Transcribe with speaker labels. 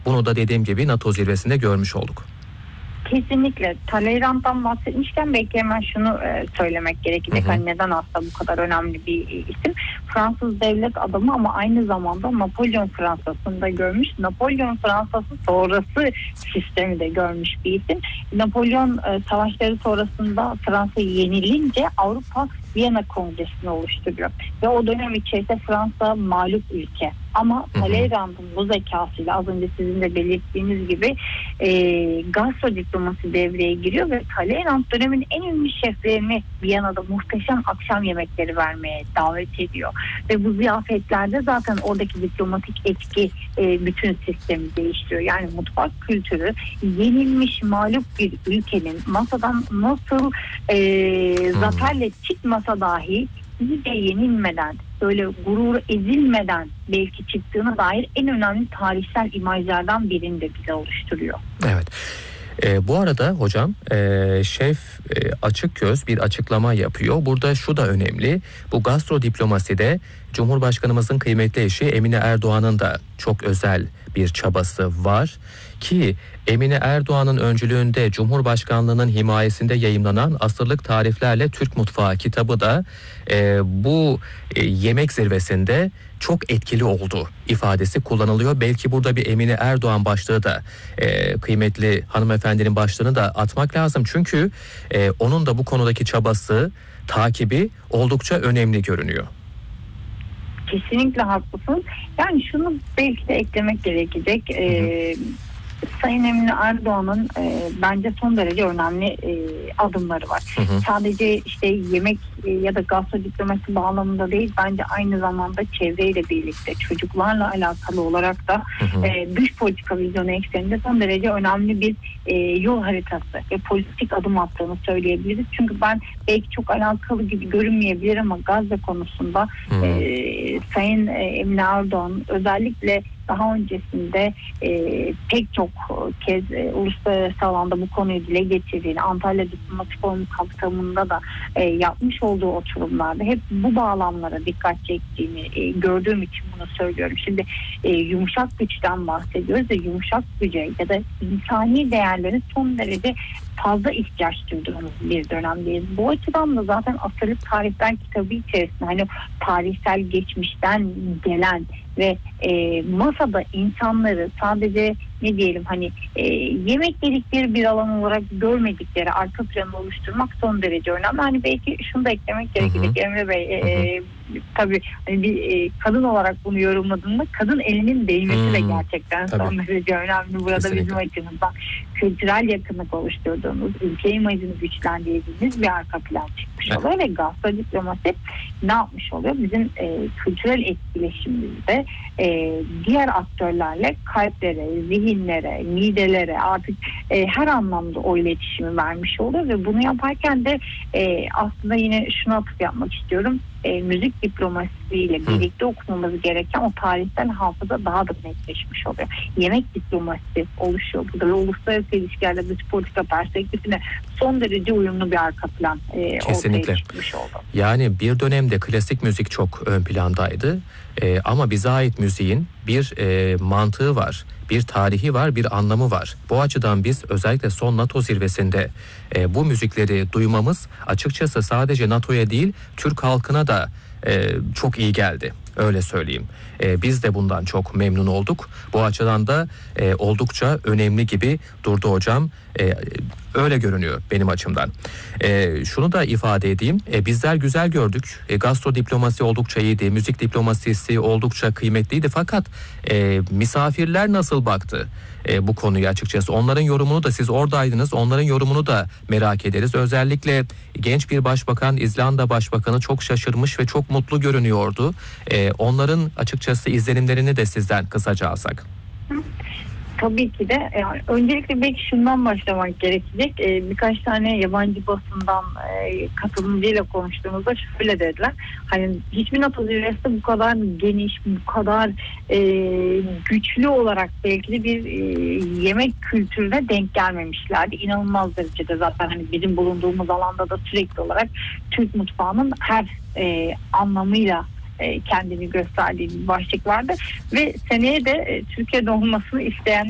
Speaker 1: Bunu da dediğim gibi NATO zirvesinde görmüş olduk.
Speaker 2: Kesinlikle. Talleyrand'dan bahsetmişken belki hemen şunu söylemek gerekecek. Hani neden aslında bu kadar önemli bir isim? Fransız devlet adamı ama aynı zamanda Napolyon Fransa'sını da görmüş. Napolyon Fransa'sı sonrası sistemi de görmüş bir isim. Napolyon savaşları sonrasında Fransa yenilince Avrupa Viyana Kongresi'ni oluşturuyor. Ve o dönem içerisinde Fransa mağlup ülke. Ama Talleyrand'ın bu zekasıyla az önce sizin de belirttiğiniz gibi gastro diplomasi devreye giriyor ve Talleyrand dönemin en ünlü şeflerini Viyana'da muhteşem akşam yemekleri vermeye davet ediyor. Ve bu ziyafetlerde zaten oradaki diplomatik etki bütün sistemi değiştiriyor. Yani mutfak kültürü yenilmiş mağlup bir ülkenin masadan nasıl zaferle çıkmasa dahi iyice yenilmeden, böyle gurur ezilmeden belki çıktığına dair en önemli tarihsel imajlardan birini de bize oluşturuyor.
Speaker 1: Evet. Bu arada hocam şef Açıkgöz bir açıklama yapıyor. Burada şu da önemli. Bu gastro diplomaside Cumhurbaşkanımızın kıymetli eşi Emine Erdoğan'ın da çok özel bir çabası var ki Emine Erdoğan'ın öncülüğünde Cumhurbaşkanlığının himayesinde yayımlanan Asırlık Tariflerle Türk Mutfağı kitabı da bu yemek zirvesinde çok etkili oldu ifadesi kullanılıyor. Belki burada bir Emine Erdoğan başlığı da kıymetli hanımefendinin başlığını da atmak lazım. Çünkü onun da bu konudaki çabası, takibi oldukça önemli görünüyor.
Speaker 2: Kesinlikle haklısın. Yani şunu belki de eklemek gerekecek. Sayın Emine Erdoğan'ın bence son derece önemli adımları var. Sadece işte yemek ya da gastro diplomasi bağlamında değil, bence aynı zamanda çevreyle birlikte çocuklarla alakalı olarak da dış politika vizyonu ekseninde son derece önemli bir yol haritası ve politik adım attığını söyleyebiliriz. Çünkü ben belki çok alakalı gibi görünmeyebilir ama Gazze konusunda Sayın Emine Erdoğan özellikle daha öncesinde pek çok kez uluslararası alanda bu konuyu dile getirdiğini, Antalya Diplomatik Forum kapsamında da yapmış olduğu oturumlarda hep bu bağlamlara dikkat çektiğini gördüğüm için bunu söylüyorum. Şimdi yumuşak güçten bahsediyoruz ve yumuşak güce ya da insani değerlerin son derece fazla ihtiyaç duyduğumuz bir dönemdeyiz. Bu açıdan da zaten Asırlık Tarifler kitabı içerisinde hani tarihsel geçmişten gelen ve masada insanları sadece ne diyelim hani yemek yedikleri bir alan olarak görmedikleri arka planı oluşturmak son derece önemli. Hani belki şunu da eklemek gerekecek Emre Bey. Tabii hani bir kadın olarak bunu yorumladığında kadın elinin değmesi de gerçekten son derece önemli. Burada kesinlikle bizim açımızdan kültürel yakınlık oluşturduğumuz, ülke imajını güçlendirdiğimiz bir arka plan çıkmış oluyor ve gastro diplomasi ne yapmış oluyor? Bizim kültürel etkileşimimizde diğer aktörlerle kalplere, zihinlere, midelere artık her anlamda o iletişimi vermiş oluyor ve bunu yaparken de aslında yine şunu atıf yapmak istiyorum. Müzik diplomasiyle birlikte okumamız gereken o tarihsel hafıza daha da netleşmiş oluyor. Yemek diplomasi oluşuyor. Burada ve uluslararası ilişkilerde dış politika perspektifine son derece uyumlu bir arka plan ortaya çıkmış oldu.
Speaker 1: Yani bir dönemde klasik müzik çok ön plandaydı. Ama bize ait müziğin bir mantığı var, bir tarihi var, bir anlamı var. Bu açıdan biz özellikle son NATO zirvesinde bu müzikleri duymamız açıkçası sadece NATO'ya değil Türk halkına da çok iyi geldi. Öyle söyleyeyim. Biz de bundan çok memnun olduk. Bu açıdan da oldukça önemli gibi durdu hocam. Öyle görünüyor benim açımdan. Şunu da ifade edeyim. Bizler güzel gördük. Gastro diplomasi oldukça iyiydi. Müzik diplomasisi oldukça kıymetliydi. Fakat misafirler nasıl baktı bu konuya açıkçası? Onların yorumunu da siz oradaydınız. Onların yorumunu da merak ederiz. Özellikle genç bir başbakan, İzlanda Başbakanı çok şaşırmış ve çok mutlu görünüyordu. Onların açıkçası izlenimlerini de sizden kısaca alsak.
Speaker 2: Tabii ki de. Yani öncelikle belki şundan başlamak gerekecek. Birkaç tane yabancı basından katılımcıyla konuştuğumuzda şöyle dediler. Hani hiçbir NATO zirvesi bu kadar geniş, bu kadar güçlü olarak belki de bir yemek kültürüne denk gelmemişlerdi. İnanılmaz derecede zaten hani bizim bulunduğumuz alanda da sürekli olarak Türk mutfağının her anlamıyla kendini gösterdiği bir başlık vardı ve seneye de Türkiye'de olmasını isteyen